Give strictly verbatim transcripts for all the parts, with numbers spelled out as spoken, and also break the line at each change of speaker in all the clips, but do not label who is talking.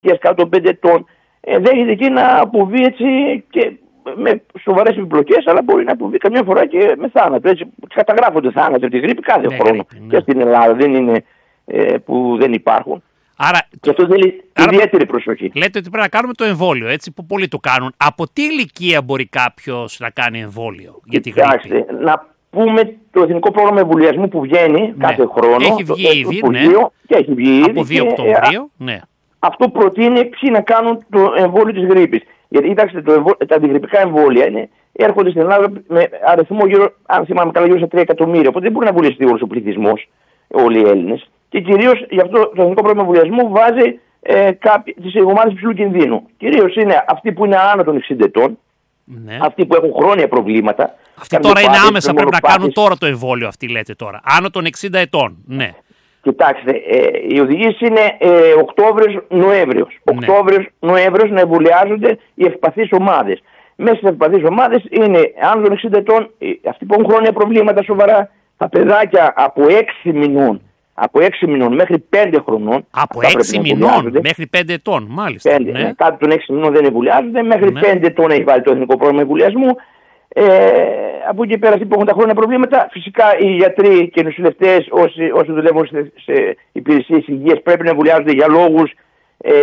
κάτω των πέντε ετών, ε, δέχεται εκεί να αποβεί έτσι και με σοβαρές επιπλοκές, αλλά μπορεί να αποβεί καμιά φορά και με θάνατο. Έτσι, καταγράφονται θάνατοι από τη γρίπη κάθε ναι, χρόνο. Γρίπη, ναι. Και στην Ελλάδα δεν είναι ε, που δεν υπάρχουν.
Άρα,
και αυτό θέλει άρα, ιδιαίτερη προσοχή.
Λέτε ότι πρέπει να κάνουμε το εμβόλιο, έτσι που πολλοί το κάνουν. Από τι ηλικία μπορεί κάποιος να κάνει εμβόλιο για τη γρίπη?
Να πούμε το Εθνικό Πρόγραμμα Εμβολιασμού που βγαίνει ναι. κάθε χρόνο.
Έχει βγει
το,
ήδη,
το
ναι.
Και έχει βγει ήδη.
Από δύο Οκτωβρίου, ναι.
Αυτό προτείνει ποιοι να κάνουν το εμβόλιο της γρίπης. Γιατί κοιτάξτε, το εμβόλιο, τα αντιγρυπικά εμβόλια είναι, έρχονται στην Ελλάδα με αριθμό γύρω, αν θυμάμαι καλά, γύρω στα τρία εκατομμύρια. Οπότε δεν μπορεί να βουλευτεί όλος ο πληθυσμός, όλοι οι Έλληνες. Και κυρίως γι' αυτό το Εθνικό Πρόγραμμα Εμβολιασμού βάζει ε, τις ομάδες υψηλού κινδύνου. Κυρίως είναι αυτοί που είναι άνω των εξήντα ετών, ναι. αυτοί που έχουν χρόνια προβλήματα.
Αυτοί τώρα είναι άμεσα, πρέπει να κάνουν τώρα το εμβόλιο, αυτοί λέτε τώρα. Άνω των εξήντα ετών, ναι.
Κοιτάξτε, ε, οι οδηγίες είναι ε, Οκτώβριος-Νοέμβριος. Ναι. Οκτώβριος-Νοέμβριος να εμβολιάζονται οι ευπαθείς ομάδες. Μέσα στις ευπαθείς ομάδες είναι άνω των εξήντα ετών, αυτοί που έχουν χρόνια προβλήματα σοβαρά, τα παιδάκια από έξι μηνών. Από έξι μηνών μέχρι πέντε χρονών.
Από έξι μηνών μέχρι πέντε ετών, μάλιστα.
πέντε,
ναι.
Κάτω των έξι μηνών δεν εμβολιάζονται. Μέχρι ναι. πέντε ετών έχει βάλει το Εθνικό Πρόγραμμα Εμβολιασμού. Ε, από εκεί πέρα, αυτοί που έχουν τα χρόνια προβλήματα, φυσικά οι γιατροί και οι νοσηλευτές, όσοι, όσοι δουλεύουν σε, σε υπηρεσίες υγείας, πρέπει να εμβολιάζονται για λόγους ε,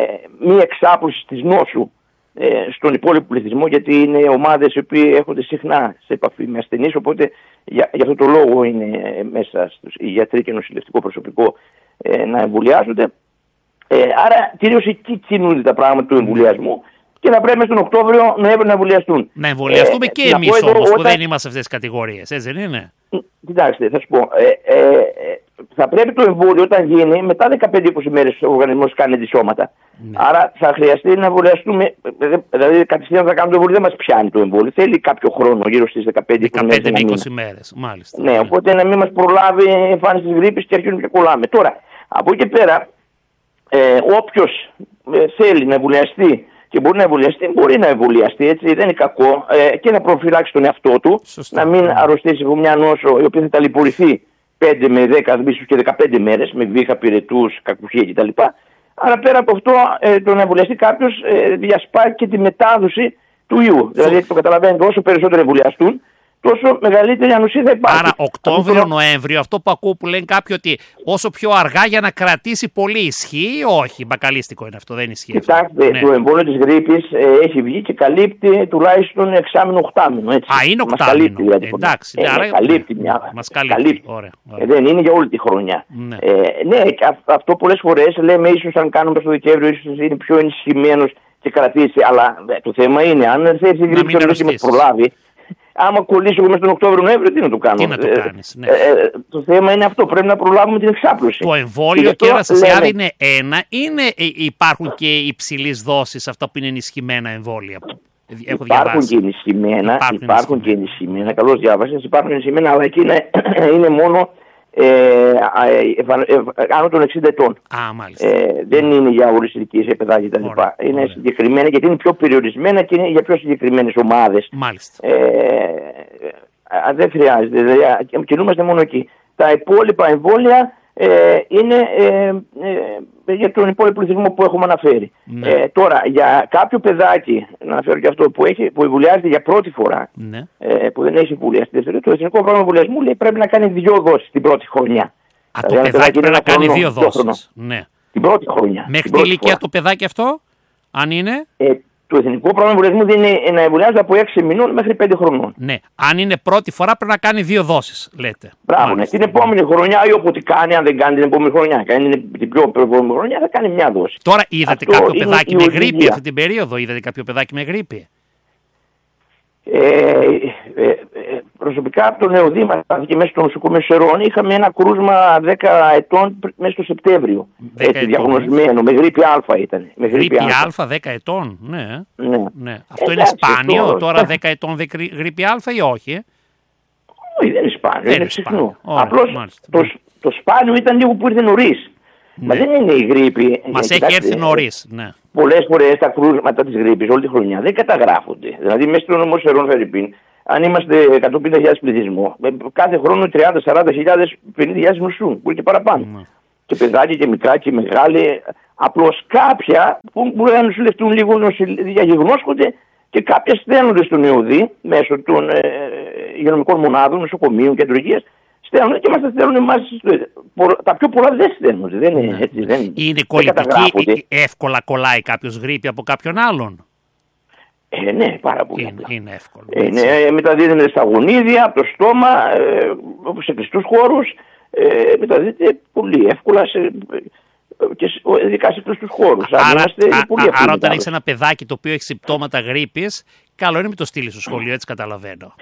μη εξάπλωσης της νόσου ε, στον υπόλοιπο πληθυσμό, γιατί είναι ομάδες οι οποίοι έρχονται συχνά σε επαφή με ασθενείς, οπότε για, για αυτό το λόγο είναι μέσα στους οι γιατροί και νοσηλευτικό προσωπικό ε, να εμβολιάζονται. Ε, άρα κυρίως εκεί κινούνται τα πράγματα του εμβολιασμού. Και θα πρέπει στον Οκτώβριο, Νοέμβριο να εμβολιαστούν.
Να εμβολιαστούμε ε, και εμείς όμως όταν... που δεν είμαστε σε αυτές τις κατηγορίες, έτσι δεν είναι?
Κοιτάξτε, θα σου πω. Ε, ε, ε, θα πρέπει το εμβόλιο όταν γίνει μετά δεκαπέντε είκοσι μέρες ο οργανισμός κάνει αντισώματα. Ναι. Άρα θα χρειαστεί να εμβολιαστούμε. Δηλαδή, κατευθείαν θα κάνουμε το εμβόλιο, δεν μας πιάνει το εμβόλιο. Θέλει κάποιο χρόνο, γύρω στις δεκαπέντε
με είκοσι μέρες. Μάλιστα.
Ναι, ναι, οπότε να μην μας προλάβει η εμφάνιση της γρίπης και αρχίζουμε και κολλάμε. Τώρα, από εκεί πέρα, ε, όποιος ε, θέλει να εμβολιαστεί και μπορεί να εμβολιαστεί, μπορεί να εμβολιαστεί, έτσι, δεν είναι κακό ε, και να προφυλάξει τον εαυτό του, σωστά, να μην αρρωστήσει από μια νόσο η οποία θα ταλαιπωρηθεί πέντε με δέκα, ίσως και δεκαπέντε μέρες με βήχα, πυρετούς, κακουχία κτλ. Άρα πέρα από αυτό, ε, το να εμβολιαστεί κάποιος ε, διασπάει και τη μετάδοση του ιού. Δηλαδή, το καταλαβαίνετε, όσο περισσότερο εμβολιαστούν, τόσο μεγαλύτερη ανοσία θα υπάρχει.
Άρα, Οκτώβριο-Νοέμβριο, αυτό που ακούω που λένε κάποιοι ότι όσο πιο αργά για να κρατήσει πολύ, ισχύει ή όχι? Μπακαλίστικο είναι αυτό, δεν ισχύει?
Κοιτάξτε, ναι. Το εμβόλιο της γρίπης ε, έχει βγει και καλύπτει τουλάχιστον εξάμηνο-οχτάμηνο. Έτσι.
Α, είναι οκτάμηνο. Δηλαδή, εντάξει,
ε,
άρα,
καλύπτει μια.
Μας καλύπτει. καλύπτει. Ωραία, ωραία.
Ε, δεν είναι για όλη τη χρονιά. Ναι, ε, ναι αυτό πολλές φορές λέμε, ίσως αν κάνουμε στο Δεκέμβριο, ίσως είναι πιο ενισχυμένος και κρατήσει. Αλλά το θέμα είναι, αν θες η γρίπη και μας προλάβει. Άμα κολλήσω μέσα τον Οκτώβριο-Νοέμβριο, τι να το κάνω?
Τι να το κάνεις, ναι.
ε, ε, το θέμα είναι αυτό. Πρέπει να προλάβουμε την εξάπλωση.
Το εμβόλιο, κύριε Αναστασιάδη, είναι ένα ή είναι, υπάρχουν και υψηλής δόσης αυτά που είναι ενισχυμένα εμβόλια? Έχω
υπάρχουν και ενισχυμένα. Υπάρχουν, υπάρχουν και ενισχυμένα. Καλώς διάβασες. Υπάρχουν ενισχυμένα, αλλά εκεί είναι, είναι μόνο ε, ε, ε, ε, άνω των εξήντα ετών.
Α, μάλιστα.
Ε, δεν είναι για όλες τις ηλικίες, για παιδάκια κτλ. Είναι ωραία. Συγκεκριμένα γιατί είναι πιο περιορισμένα και είναι για πιο συγκεκριμένες ομάδες.
Μάλιστα.
Ε, ε, δεν χρειάζεται. Δηλαδή, κινούμαστε μόνο εκεί. Τα υπόλοιπα εμβόλια ε, είναι ε, ε, για τον υπόλοιπο πληθυσμό που έχουμε αναφέρει. Ναι. Ε, τώρα, για κάποιο παιδάκι, να αναφέρω και αυτό, που, έχει, που εμβολιάζεται για πρώτη φορά, ναι. ε, που δεν έχει εμβολιαστεί, το Εθνικό Πρόγραμμα Εμβολιασμού λέει πρέπει να κάνει δύο δόσεις την πρώτη χρονιά.
Α, το δηλαδή, παιδάκι πρέπει να κάνει δύο δόσεις. Ναι.
Την πρώτη χρονιά.
Μέχρι την ηλικία το παιδάκι αυτό, αν είναι?
Ε, Το Εθνικό Πρόγραμμα Εμβολιασμού δίνει να εμβολιάζεται από έξι μηνών μέχρι πέντε χρονών.
Ναι. Αν είναι πρώτη φορά πρέπει να κάνει δύο δόσεις, λέτε.
Μπράβο, ναι. Την επόμενη χρονιά ή όποτε κάνει, αν δεν κάνει την επόμενη χρονιά, κάνει την πιο επόμενη χρονιά, θα κάνει μια δόση.
Τώρα είδατε αυτό κάποιο παιδάκι με γρίπη αυτή την περίοδο? Είδατε κάποιο παιδάκι με γρίπη?
Ε, ε, ε, προσωπικά από το Νεοδήμα και μέσα στο νοσοκομείο Σερών είχαμε ένα κρούσμα δέκα ετών μέσα στο Σεπτέμβριο. Έτσι, διαγνωσμένο, με γρίπη Α ήταν. Με
γρίπη Α, δέκα ετών, ναι.
ναι.
ναι. Αυτό ε, είναι σπάνιο το... τώρα δέκα ετών γρίπη Α ή όχι? Ε?
Όχι, δεν είναι σπάνιο, δεν είναι συχνό. Απλώς το, το σπάνιο ήταν λίγο που ήρθε νωρίς. Ναι. Μα δεν είναι η γρίπη.
Μας έχει κοιτάξτε, έρθει νωρίς, ναι.
Πολλές φορές τα κρούσματα της γρίπης όλη τη χρονιά δεν καταγράφονται. Δηλαδή, μέσα στο νομό Σερών Φερρυπίν, αν είμαστε εκατόν πενήντα χιλιάδες πληθυσμό, κάθε χρόνο τριάντα, σαράντα χιλιάδες, πενήντα χιλιάδες νοσούν, μπορεί και παραπάνω. Mm. Και παιδάκια και μικρά και μεγάλοι. Απλώς κάποια που μπορεί να νοσηλευτούν λίγο διαγνώσκονται και κάποια στέλνονται στον ΕΟΔΗ μέσω των ε, υγειονομικών μονάδων, νοσοκομείων, κεντρογείας. Στέλνουν και μας τα στέλνουν εμάς. Τα πιο πολλά δεν στέλνονται. Δεν είναι έτσι. Δεν,
είναι κολλητική, εύκολα κολλάει κάποιος γρίπη από κάποιον άλλον.
Ε, ναι, πάρα πολύ.
Είναι, είναι εύκολο.
Ε, ναι, μεταδίδεται στα γονίδια, από το στόμα, ε, σε κλειστούς χώρους. Ε, μεταδίδεται πολύ εύκολα σε, και ειδικά σε κλειστούς χώρους.
Άρα, α, πολύ α, άρα όταν έχεις ένα παιδάκι το οποίο έχει συμπτώματα γρίπης, καλό είναι να το στείλει στο σχολείο, έτσι καταλαβαίνω.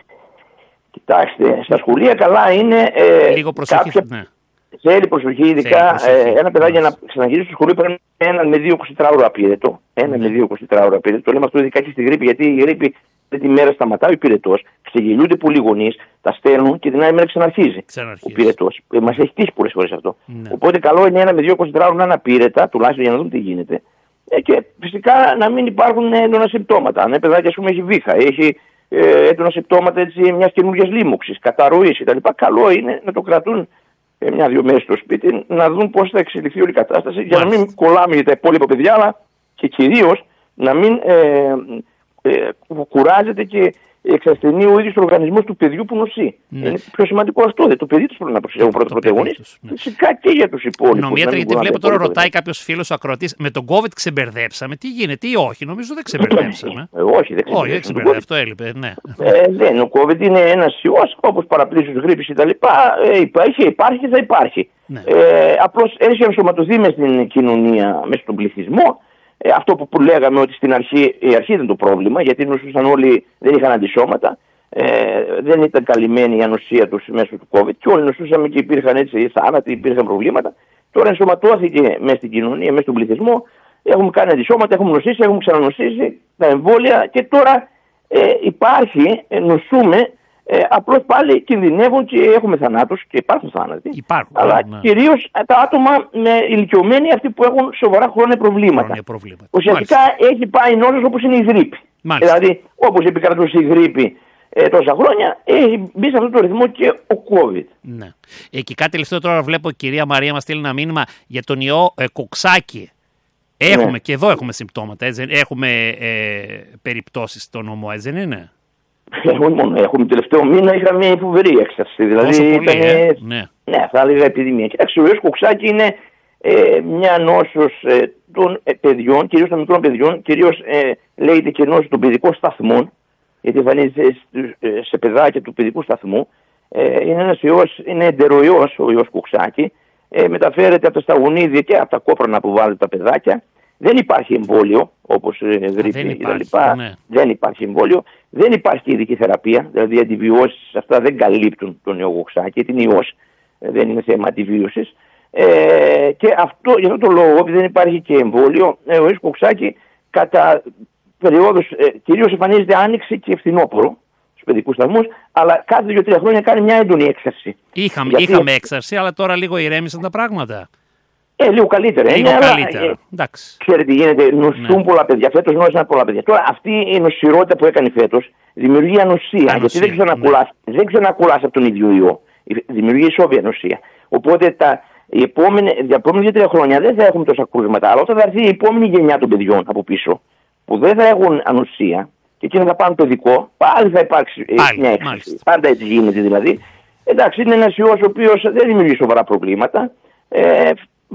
Κοιτάξτε, στα σχολεία καλά είναι. Ε,
Λίγο προσοχή.
Κάποια...
Ναι.
Θέλει προσοχή, ειδικά προσοχή. Ε, ένα παιδάκι για να ξαναγυρίσει στο σχολείο πρέπει να είναι ένα με δύο εικοσιτετράωρο απείρετο. Ένα με δύο εικοσιτετράωρο απείρετο. Το λέμε αυτό ειδικά και στη γρίπη, γιατί η γρίπη τη μέρα σταματάει ο πυρετός, ξεγελιούνται πολλοί γονείς, τα στέλνουν και την άλλη μέρα ξαναρχίζει. Ο πυρετός. Ε, μας έχει τύχει πολλές φορές αυτό. Ναι. Οπότε καλό είναι ένα με δύο εικοσιτετράωρο να είναι απείρετα, τουλάχιστον για να δούμε τι γίνεται. Ε, και φυσικά να μην υπάρχουν έντονα συμπτώματα. Αν ένα παιδάκι ας πούμε έχει βήχα, έχει ε, έντονα συμπτώματα μια καινούργια λίμωξη, καταρροής κτλ. Καλό είναι να το κρατούν μια-δύο μέρες στο σπίτι, να δουν πώς θα εξελιχθεί όλη η κατάσταση. Μάλιστα. Για να μην κολλάμε για τα υπόλοιπα παιδιά, αλλά και κυρίως να μην ε, ε, κουράζεται και εξασθενεί ο ίδιος ο οργανισμός του παιδιού που νοσεί. Ναι. Είναι πιο σημαντικό αυτό. Δε. Το παιδί τους πρέπει να προσέχουν πρώτα πρωταγωνιστές. Ναι. Φυσικά και για τους υπόλοιπους.
Νομία, γιατί βλέπω τώρα ρωτάει κάποιος φίλος ακροατής, με τον COVID ξεμπερδέψαμε. Τι γίνεται ή όχι? Νομίζω δεν ξεμπερδέψαμε.
ε, όχι, δεν
ξεμπερδέψαμε. Όχι, ξεμπερδέψαμε. Αυτό έλειπε. Ναι.
Ε, δεν, ο COVID είναι ένας ιός, όπως παραπλήσεως γρίπης κτλ. Ε, υπάρχει, υπάρχει και θα υπάρχει. Ναι. Ε, απλώς έχει ενσωματωθεί μες στην κοινωνία, μέσα στον πληθυσμό. Ε, αυτό που, που λέγαμε ότι στην αρχή, η αρχή ήταν το πρόβλημα, γιατί νοσούσαν όλοι, δεν είχαν αντισώματα, ε, δεν ήταν καλυμμένη η ανοσία τους μέσω του COVID και όλοι νοσούσαμε και υπήρχαν έτσι θάνατοι, υπήρχαν προβλήματα. Τώρα ενσωματώθηκε μέσα στην κοινωνία, μέσα στον πληθυσμό, έχουμε κάνει αντισώματα, έχουμε νοσήσει, έχουμε ξανανοσήσει τα εμβόλια και τώρα ε, υπάρχει, ε, νοσούμε, ε, απλώς πάλι κινδυνεύουν και έχουμε θανάτους και υπάρχουν θάνατοι.
Υπάρχουν,
αλλά ναι. Κυρίως τα άτομα με ηλικιωμένοι, αυτοί που έχουν σοβαρά χρόνια προβλήματα.
προβλήματα.
Ουσιαστικά έχει πάει νόσος όπως είναι η γρίπη. Μάλιστα. Δηλαδή όπως επικρατούσε η γρίπη ε, τόσα χρόνια, έχει μπει σε αυτό το ρυθμό και ο COVID.
Ναι. Ε, και κάτι τελευταίο τώρα βλέπω, η κυρία Μαρία μας στείλει ένα μήνυμα για τον ιό ε, κοξάκι. Έχουμε, ναι. Και εδώ έχουμε συμπτώματα, έτσι, έχουμε ε, περιπτώσεις στο νομό, έτσι δεν είναι?
Όχι μόνο, έχουμε τελευταίο μήνα είχαμε μια φοβερή έξαρση. Δηλαδή
πολύ,
ήταν,
ε? ναι.
ναι, θα έλεγα επιδημία. Κοιτάξτε, ο ιός κοξάκι είναι ε, μια νόσος ε, των ε, παιδιών, κυρίως των μικρών παιδιών, κυρίως ε, λέγεται και νόσος των παιδικών σταθμών, γιατί εμφανίζεται σε, σε παιδάκια του παιδικού σταθμού. Ε, είναι ένας ιός, είναι εντεροϊός ο ιός κοξάκι, ε, μεταφέρεται από τα σταγονίδια και από τα κόπρανα που βάλουν τα παιδάκια. Δεν υπάρχει εμβόλιο, όπως ε, γρίπη κτλ. Ναι. Δεν υπάρχει εμβόλιο. Δεν υπάρχει και ειδική θεραπεία. Δηλαδή οι αντιβιώσεις αυτά δεν καλύπτουν τον ιό κοξάκι, γιατί είναι ιός. Δεν είναι θέμα αντιβίωσης. Ε, και αυτό, για αυτόν τον λόγο, επειδή δεν υπάρχει και εμβόλιο, ε, ο ιός κοξάκι κατά περιόδους, ε, κυρίως εμφανίζεται άνοιξη και φθινόπωρο στους παιδικούς σταθμούς, αλλά κάθε δύο τρία χρόνια κάνει μια έντονη έξαρση.
Είχαμε, γιατί... είχαμε έξαρση, αλλά τώρα λίγο ηρέμησαν τα πράγματα.
Ε, λίγο καλύτερα.
Λίγο
είναι,
καλύτερα.
Αλλά,
Εντάξει.
Ξέρετε τι γίνεται, νοσούν ναι. πολλά παιδιά. Φέτος νόσησαν πολλά παιδιά. Τώρα αυτή η νοσηρότητα που έκανε φέτος δημιουργεί ανοσία. Γιατί δεν ξανακουλάς, ναι. δεν ξανακουλάς από τον ίδιο ιό. Δημιουργεί ισόβια ανοσία. Οπότε τα οι επόμενοι, για επόμενα δύο τρία χρόνια δεν θα έχουμε τόσα κρούσματα. Αλλά όταν θα έρθει η επόμενη γενιά των παιδιών από πίσω, που δεν θα έχουν ανοσία και εκείνοι θα πάνε παιδικό, πάλι θα υπάρξει πάλι, μια έξαρση. Πάντα έτσι γίνεται δηλαδή. Εντάξει, είναι ένας ιός ο οποίος δεν δημιουργεί σοβαρά προβλήματα. Ε,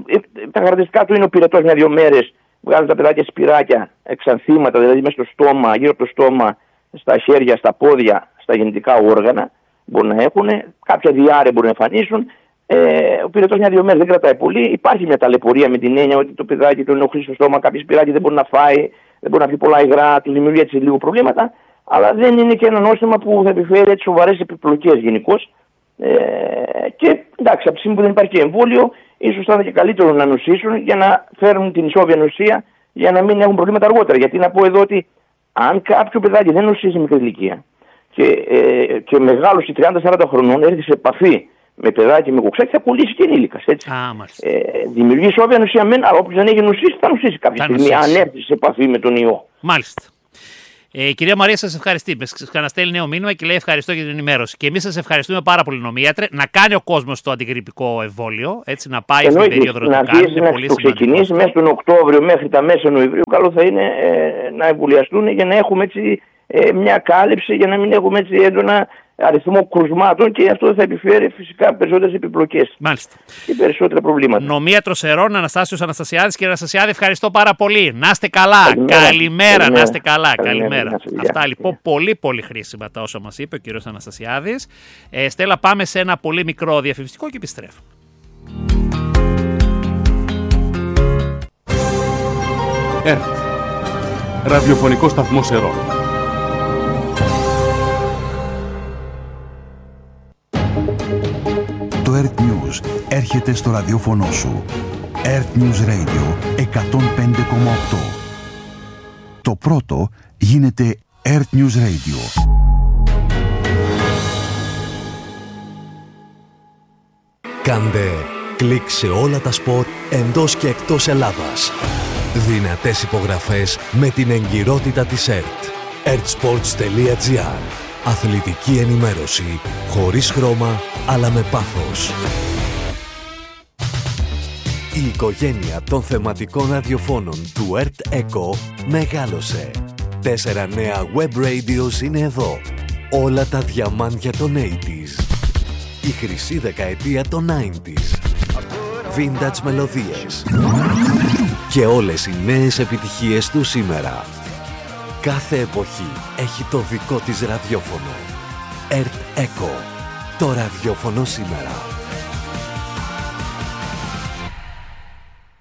τα χαρακτηριστικά του είναι ο πυρετός μια-δύο μέρες, βγάζουν τα παιδάκια σπυράκια, εξανθήματα, δηλαδή μέσα στο στόμα, γύρω από το στόμα, στα χέρια, στα πόδια, στα γεννητικά όργανα μπορεί να έχουν, κάποια διάρρεια μπορεί να εμφανίσουν. Ε, ο πυρετός μια-δύο μέρες δεν κρατάει πολύ. Υπάρχει μια ταλαιπωρία με την έννοια ότι το παιδάκι του ενοχλεί στο στόμα, κάποιο σπυράκι δεν μπορεί να φάει, δεν μπορεί να πιει πολλά υγρά, του δημιουργεί έτσι λίγο προβλήματα, αλλά δεν είναι και ένα νόσημα που θα επιφέρει έτσι σοβαρές επιπλοκές γενικώς. Ε, και εντάξει, από τη στιγμή που δεν υπάρχει και εμβόλιο, ίσως θα είναι και καλύτερο να νοσήσουν για να φέρουν την ισόβια νοσία για να μην έχουν προβλήματα αργότερα. Γιατί να πω εδώ ότι αν κάποιο παιδάκι δεν νοσήσει σε μικρή ηλικία και, ε, και μεγάλος τριάντα σαράντα χρονών έρθει σε επαφή με παιδάκι με κοξάκι, θα κολλήσει και ενήλικας. Έτσι.
Α,
ε, δημιουργεί ισόβια νοσία μεν, αλλά όποιος δεν έχει νοσήσει θα νοσήσει κάποια στιγμή, αν έρθει σε επαφή με τον ιό.
Μάλιστα. Ε, η κυρία Μαρία σας ευχαριστεί. Ξαναστέλνει νέο μήνυμα και λέει ευχαριστώ για την ενημέρωση. Και εμείς σας ευχαριστούμε πάρα πολύ, νομίατρε. Να κάνει ο κόσμος το αντιγρυπικό εμβόλιο, έτσι, να πάει στην περίοδο να το κάνει.
Να το ξεκινήσει μέσα τον Οκτώβριο μέχρι τα μέσα Νοεμβρίου. Καλό θα είναι ε, να εμβολιαστούν για να έχουμε έτσι, ε, μια κάλυψη, για να μην έχουμε έτσι έντονα αριθμό κρουσμάτων και αυτό θα επιφέρει φυσικά περισσότερες επιπλοκές.
Μάλιστα.
Και περισσότερα προβλήματα.
Νομίατρος Ερών, Αναστάσιος Αναστασιάδης. Κύριε Αναστασιάδη, ευχαριστώ πάρα πολύ. Να είστε καλά.
Καλημέρα.
Καλημέρα, να είστε καλά. Καλημέρα.
Καλημέρα.
Αυτά λοιπόν πολύ πολύ χρήσιμα τα όσα μας είπε ο κύριος Αναστασιάδης. Ε, Στέλλα, πάμε σε ένα πολύ μικρό διαφημιστικό και επιστρέφουμε.
ΕΡΤ, ραδιοφωνικό σταθμός Ερών.
Το ΕΡΤ News έρχεται στο ραδιόφωνο σου. ΕΡΤ News Radio εκατόν πέντε κόμμα οκτώ. Το πρώτο γίνεται ΕΡΤ News Radio.
Κάντε κλικ σε όλα τα σπορ εντός και εκτός Ελλάδας. Δυνατές υπογραφές με την εγκυρότητα της ΕΡΤ. ertsports.gr. Αθλητική ενημέρωση χωρίς χρώμα αλλά με πάθος. Η οικογένεια των θεματικών ραδιοφώνων του ΕΡΤ Echo μεγάλωσε. Τέσσερα νέα web radios είναι εδώ. Όλα τα διαμάντια των ογδόντα. Η χρυσή δεκαετία των ενενήντα. Vintage μελωδίες. Και όλες οι νέες επιτυχίες του σήμερα. Κάθε εποχή έχει το δικό της ραδιόφωνο. ΕΡΤ Echo. Το ραδιόφωνο σήμερα.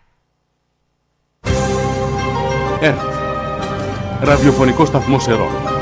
ΕΡΤ, ραδιοφωνικό σταθμός Ερών.